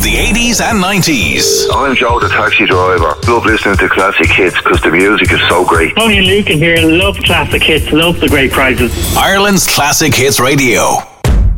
the 80s and 90s. I'm Joe the taxi driver. Love listening to classic hits because the music is so great. Tony and Luke in here. Love classic hits. Love the great prizes. Ireland's Classic Hits Radio.